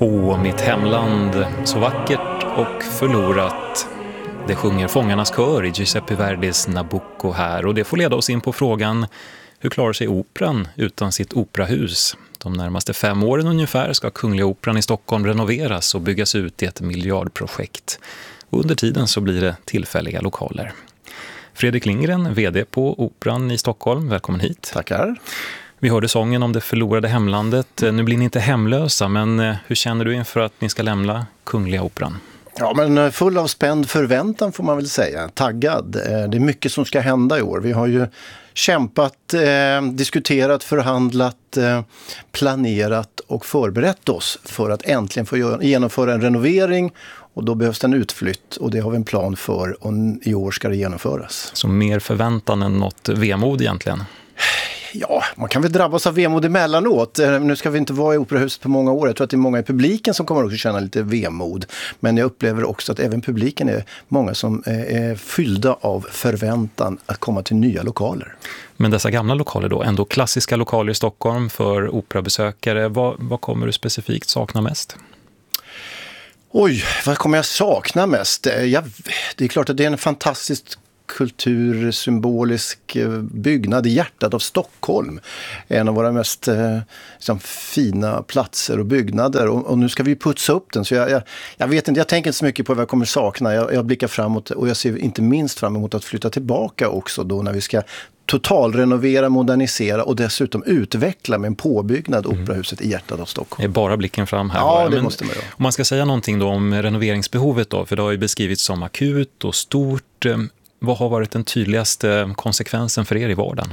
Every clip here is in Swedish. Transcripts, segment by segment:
Åh, mitt hemland, så vackert och förlorat. Det sjunger Fångarnas kör i Giuseppe Verdis Nabucco här. Och det får leda oss in på frågan, hur klarar sig operan utan sitt operahus? De närmaste 5 åren ungefär ska Kungliga Operan i Stockholm renoveras och byggas ut i ett miljardprojekt. Och under tiden så blir det tillfälliga lokaler. Fredrik Lindgren, vd på Operan i Stockholm. Välkommen hit. Tackar. Vi hörde sången om det förlorade hemlandet. Nu blir ni inte hemlösa, men hur känner du inför att ni ska lämna Kungliga Operan? Ja, men full av spänd förväntan får man väl säga. Taggad. Det är mycket som ska hända i år. Vi har ju kämpat, diskuterat, förhandlat, planerat och förberett oss för att äntligen få genomföra en renovering. Och då behövs det en utflytt och det har vi en plan för och i år ska det genomföras. Så mer förväntan än något vemod egentligen? Ja, man kan väl drabbas av vemod emellanåt. Nu ska vi inte vara i operahuset på många år. Jag tror att det är många i publiken som kommer också känna lite vemod. Men jag upplever också att även publiken är många som är fyllda av förväntan att komma till nya lokaler. Men dessa gamla lokaler då, ändå klassiska lokaler i Stockholm för operabesökare. Vad kommer du specifikt sakna mest? Oj, vad kommer jag sakna mest? Det är klart att det är en fantastisk kultursymbolisk byggnad i hjärtat av Stockholm. En av våra mest fina platser och byggnader. Och nu ska vi putsa upp den. Så jag vet inte, jag tänker inte så mycket på vad jag kommer sakna. Jag blickar framåt och jag ser inte minst fram emot att flytta tillbaka också då när vi ska totalrenovera, modernisera och dessutom utveckla med en påbyggnad operahuset i hjärtat av Stockholm. Det är bara blicken fram här. Ja, det måste man göra. Om man ska säga någonting då om renoveringsbehovet då, för det har ju beskrivits som akut och stort. Vad har varit den tydligaste konsekvensen för er i vardagen?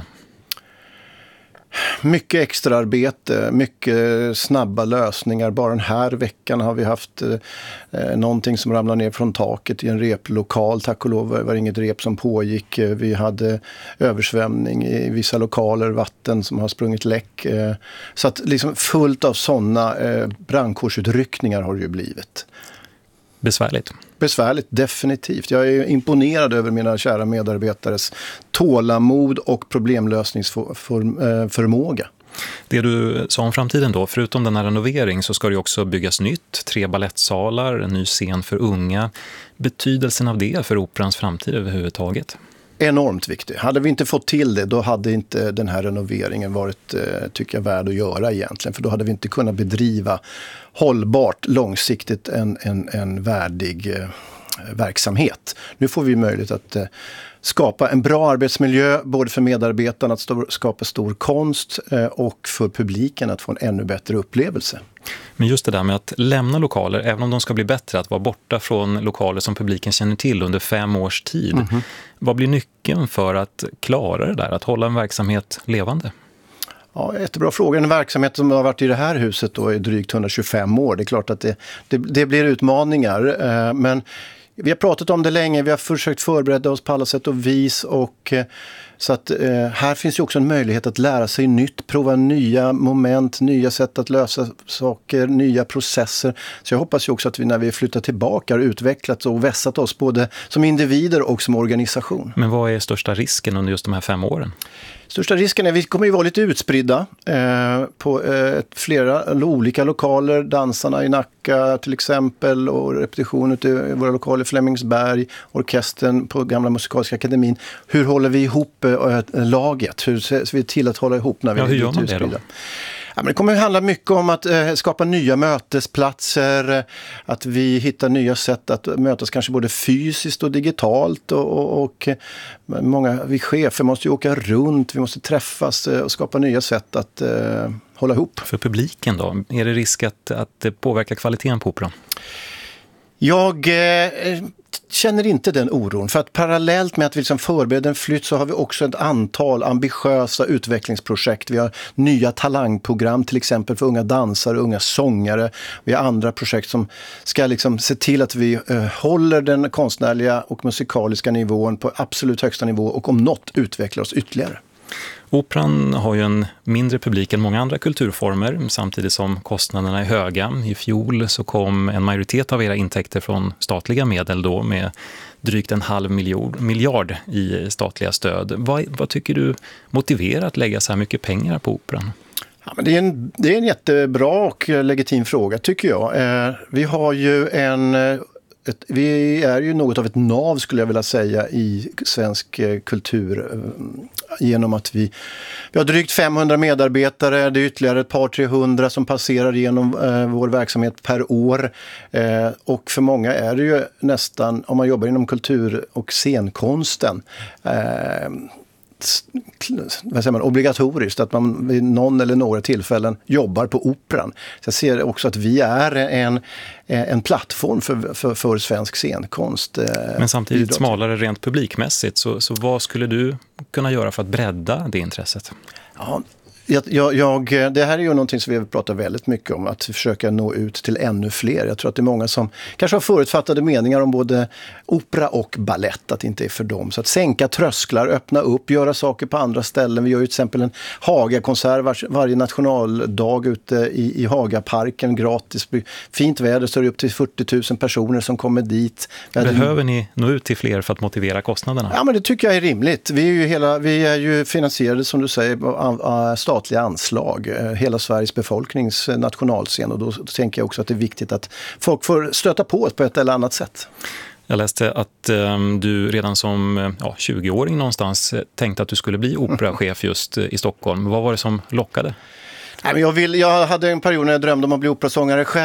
Mycket extra arbete, mycket snabba lösningar. Bara den här veckan har vi haft någonting som ramlade ner från taket i en replokal. Tack och lov var det inget rep som pågick. Vi hade översvämning i vissa lokaler, vatten som har sprungit läck. Så att liksom fullt av sådana brandkårsutryckningar har det ju blivit. Besvärligt, definitivt. Jag är imponerad över mina kära medarbetares tålamod och problemlösningsförmåga. Det du sa om framtiden då, förutom den här renovering så ska det också byggas nytt, 3 balettsalar, en ny scen för unga. Betydelsen av det för operans framtid överhuvudtaget? Enormt viktigt. Hade vi inte fått till det, då hade inte den här renoveringen varit, tycker jag, värd att göra egentligen. För då hade vi inte kunnat bedriva hållbart, långsiktigt en värdig verksamhet. Nu får vi möjlighet att skapa en bra arbetsmiljö, både för medarbetarna att skapa stor konst och för publiken att få en ännu bättre upplevelse. Men just det där med att lämna lokaler, även om de ska bli bättre, att vara borta från lokaler som publiken känner till under 5 års tid. Vad blir nyckeln för att klara det där, att hålla en verksamhet levande? Ja, jättebra fråga. En verksamhet som har varit i det här huset då i drygt 125 år. Det är klart att det blir utmaningar, men vi har pratat om det länge, vi har försökt förbereda oss på alla sätt och vis och så att här finns ju också en möjlighet att lära sig nytt, prova nya moment, nya sätt att lösa saker, nya processer. Så jag hoppas ju också att vi när vi flyttar tillbaka har utvecklat och vässat oss både som individer och som organisation. Men vad är största risken under just de här 5 åren? Största risken är att vi kommer ju vara lite utspridda på flera olika lokaler. Dansarna i Nacka till exempel och repetition ute i våra lokaler i Flemingsberg, orkestern på Gamla Musikaliska Akademin. Hur håller vi ihop laget? Hur ser vi till att hålla ihop när vi är lite utspridda? Ja, men det kommer att handla mycket om att skapa nya mötesplatser, att vi hittar nya sätt att mötas kanske både fysiskt och digitalt och många vi chefer måste ju åka runt, vi måste träffas och skapa nya sätt att hålla ihop. För publiken då, är det risk att det påverkar kvaliteten på operan? Jag känner inte den oron, för att parallellt med att vi liksom förbereder en flytt så har vi också ett antal ambitiösa utvecklingsprojekt. Vi har nya talangprogram till exempel för unga dansare och unga sångare. Vi har andra projekt som ska liksom se till att vi håller den konstnärliga och musikaliska nivån på absolut högsta nivå och om något utvecklar oss ytterligare. Operan har ju en mindre publik än många andra kulturformer samtidigt som kostnaderna är höga. I fjol så kom en majoritet av era intäkter från statliga medel då med drygt 1,5 miljard i statliga stöd. Vad tycker du motiverar att lägga så här mycket pengar på operan? Ja, men det är en jättebra och legitim fråga tycker jag. Vi har ju vi är ju något av ett nav skulle jag vilja säga i svensk kultur genom att vi har drygt 500 medarbetare, det är ytterligare ett par 300 som passerar genom vår verksamhet per år och för många är det ju nästan, om man jobbar inom kultur- och scenkonsten, vad säger man, obligatoriskt att man vid någon eller några tillfällen jobbar på Operan. Så jag ser också att vi är en plattform för svensk scenkonst. Men samtidigt smalare rent publikmässigt, så vad skulle du kunna göra för att bredda det intresset? Ja, det här är ju någonting som vi pratar väldigt mycket om, att försöka nå ut till ännu fler. Jag tror att det är många som kanske har förutfattade meningar om både opera och ballett, att det inte är för dem. Så att sänka trösklar, öppna upp, göra saker på andra ställen. Vi gör ju till exempel en Haga-konsert varje nationaldag ute i Hagaparken, gratis. Fint väder, så är det upp till 40 000 personer som kommer dit. Behöver ni nå ut till fler för att motivera kostnaderna? Ja, men det tycker jag är rimligt. Vi är ju finansierade, som du säger, av statliga anslag, hela Sveriges befolknings nationalscen, och då tänker jag också att det är viktigt att folk får stöta på ett eller annat sätt. Jag läste att du redan som 20-åring någonstans tänkte att du skulle bli operachef just i Stockholm. Vad var det som lockade? Nej, men jag hade en period när jag drömde om att bli operasångare själv.